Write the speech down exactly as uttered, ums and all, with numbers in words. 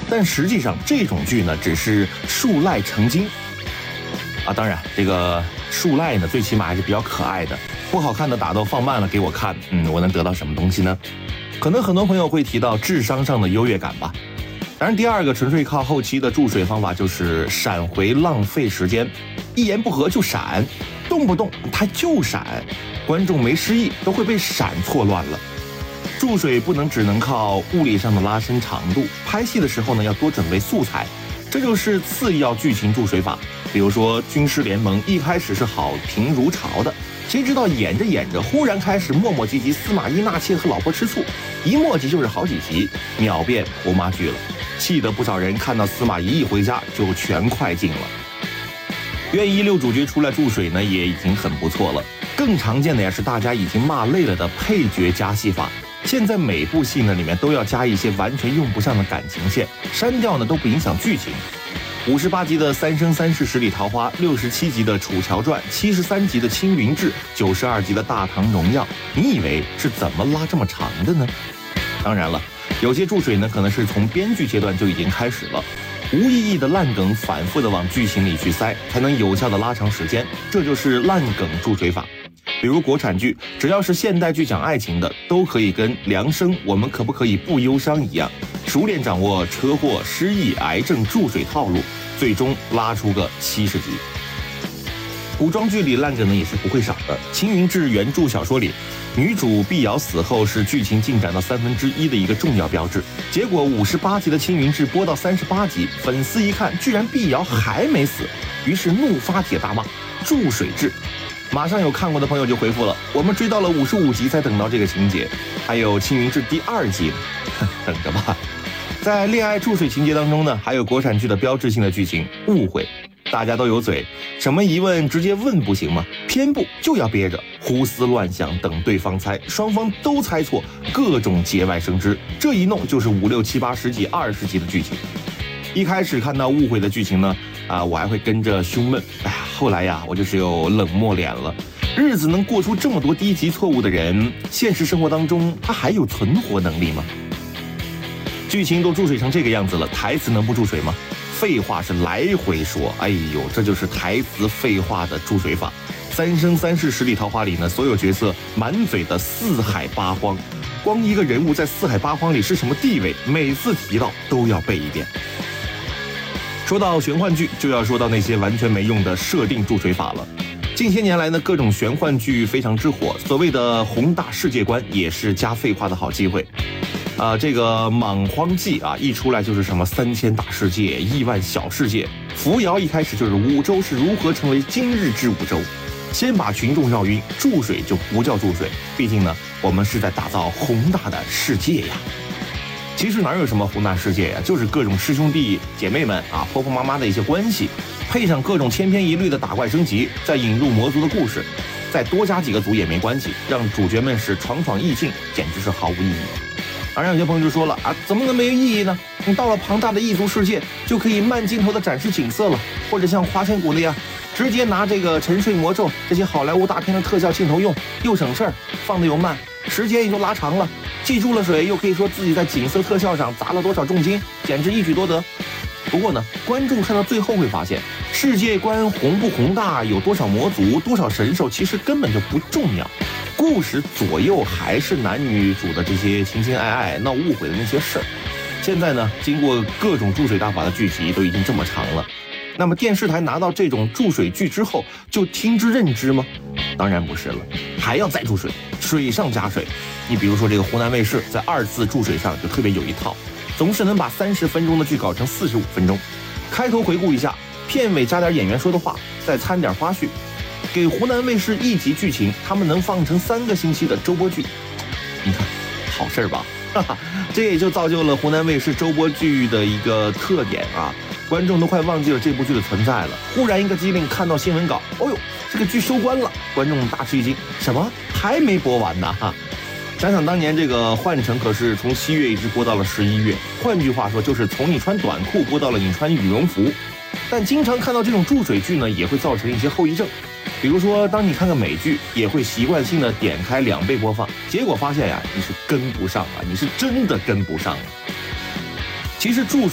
但实际上这种剧呢只是树赖成精啊。当然，这个树赖呢最起码还是比较可爱的，不好看的打斗放慢了给我看，嗯，我能得到什么东西呢？可能很多朋友会提到智商上的优越感吧。当然，第二个纯粹靠后期的注水方法就是闪回，浪费时间，一言不合就闪，动不动他就闪，观众没失忆都会被闪错乱了。注水不能只能靠物理上的拉伸长度，拍戏的时候呢要多准备素材，这就是次要剧情注水法。比如说军师联盟一开始是好评如潮的，谁知道演着演着忽然开始磨磨唧唧，司马懿纳妾和老婆吃醋，一磨叽就是好几集，秒变婆妈剧了，气得不少人看到司马懿一回家就全快进了。愿意六主角出来注水呢也已经很不错了，更常见的呀是大家已经骂累了的配角加戏法。现在每部戏呢里面都要加一些完全用不上的感情线，删掉呢都不影响剧情。五十八集的《三生三世十里桃花》，六十七集的《楚乔传》，七十三集的《青云志》，九十二集的《大唐荣耀》，你以为是怎么拉这么长的呢？当然了，有些注水呢可能是从编剧阶段就已经开始了，无意义的烂梗反复的往剧情里去塞，才能有效的拉长时间，这就是烂梗注水法。比如国产剧，只要是现代剧讲爱情的，都可以跟梁生我们可不可以不忧伤一样，熟练掌握车祸、失忆、癌症注水套路，最终拉出个七十集。古装剧里烂梗呢也是不会少的，《青云志》原著小说里，女主碧瑶死后是剧情进展到三分之一的一个重要标志。结果五十八集的《青云志》播到三十八集，粉丝一看居然碧瑶还没死，于是怒发帖大骂注水志。马上有看过的朋友就回复了，我们追到了五十五集才等到这个情节。还有《青云志》第二季，等着吧。在恋爱注水情节当中呢，还有国产剧的标志性的剧情误会。大家都有嘴，什么疑问直接问不行吗？偏不就要憋着，胡思乱想等对方猜，双方都猜错，各种节外生枝，这一弄就是五六七八十几二十集的剧情。一开始看到误会的剧情呢，啊，我还会跟着胸闷，哎呀，后来呀，我就只有冷漠脸了。日子能过出这么多低级错误的人，现实生活当中他还有存活能力吗？剧情都注水成这个样子了，台词能不注水吗？废话是来回说，哎呦，这就是台词废话的注水法。三生三世十里桃花里呢，所有角色满嘴的四海八荒，光一个人物在四海八荒里是什么地位，每次提到都要背一遍。说到玄幻剧，就要说到那些完全没用的设定注水法了。近些年来呢，各种玄幻剧非常之火，所谓的宏大世界观也是加废话的好机会。啊、呃，这个《莽荒纪》啊，一出来就是什么三千大世界、亿万小世界。扶摇一开始就是五洲是如何成为今日之五洲，先把群众绕晕，注水就不叫注水，毕竟呢，我们是在打造宏大的世界呀。其实哪有什么宏大世界呀，就是各种师兄弟姐妹们啊，婆婆妈妈的一些关系，配上各种千篇一律的打怪升级，再引入魔族的故事，再多加几个族也没关系，让主角们是闯闯意境，简直是毫无意义。当然有些朋友就说了啊，怎么能没有意义呢？你到了庞大的异族世界，就可以慢镜头的展示景色了，或者像花千骨那样，直接拿这个沉睡魔咒这些好莱坞大片的特效镜头用，又省事儿，放的又慢，时间也就拉长了，既注了水，又可以说自己在景色特效上砸了多少重金，简直一举多得。不过呢，观众看到最后会发现，世界观宏不宏大，有多少魔族、多少神兽，其实根本就不重要。故事左右还是男女主的这些情情爱爱、闹误会的那些事儿。现在呢，经过各种注水大法的剧集都已经这么长了，那么电视台拿到这种注水剧之后，就听之任之吗？当然不是了，还要再注水，水上加水。你比如说这个湖南卫视在二次注水上就特别有一套，总是能把三十分钟的剧搞成四十五分钟。开头回顾一下，片尾加点演员说的话，再掺点花絮。给湖南卫视一集剧情，他们能放成三个星期的周播剧，你看，好事儿吧？哈哈，这也就造就了湖南卫视周播剧的一个特点啊！观众都快忘记了这部剧的存在了，忽然一个机灵看到新闻稿，哦呦，这个剧收官了，观众大吃一惊，什么还没播完呢？哈！想想当年这个《幻城》可是从七月一直播到了十一月，换句话说就是从你穿短裤播到了你穿羽绒服。但经常看到这种注水剧呢，也会造成一些后遗症。比如说，当你看个美剧，也会习惯性的点开两倍播放，结果发现呀，你是跟不上啊，你是真的跟不上啊。其实注